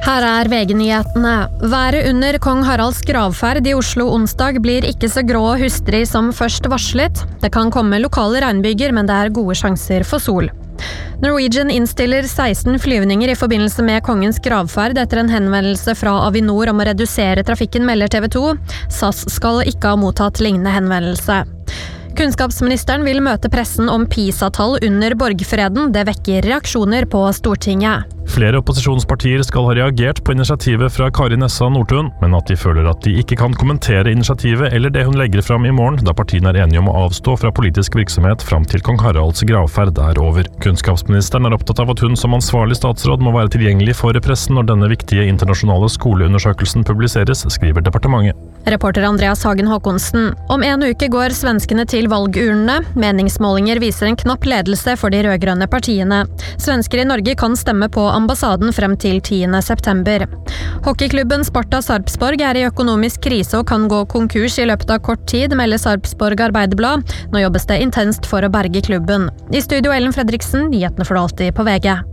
Her VG-nyhetene. Været under Kong Haralds gravferd I Oslo onsdag blir ikke så grå og hustrig som først varslet. Det kan komme lokale regnbyger, men det gode sjanser for sol. Norwegian innstiller 16 flyvninger I forbindelse med kongens gravferd etter en henvendelse fra Avinor om å redusere trafikken, melder TV 2. SAS skal ikke ha mottatt lignende henvendelse. Kunnskapsministeren vil møte pressen om PISA-tall under borgfreden. Det vekker reaksjoner på Stortinget. Flere opposisjonspartier skal ha reagert på initiativet fra Kari Nessa Nordtun, men at de føler at de ikke kan kommentere initiativet eller det hun legger fram I morgen, da partiene enige om å avstå fra politisk virksomhet fram til kong Haralds gravferd over. Kunnskapsministeren opptatt av at hun som ansvarlig statsråd må være tilgjengelig for pressen når denne viktige internasjonale skoleundersøkelsen publiseres, skriver departementet. Reporter Andreas Hagen Håkonsen. Om en uke går svenskene til valgurnene. Meningsmålinger viser en knapp ledelse for de rødgrønne partiene. Svensker I Norge kan stemme på ambassaden frem til 10. september. Hockeyklubben Sparta Sarpsborg I økonomisk krise og kan gå konkurs I løpet av kort tid, melder Sarpsborg Arbeiderblad. Nå jobbes det intenst for å berge klubben. I studio Ellen Fredriksen, nyhetene for alltid på VG.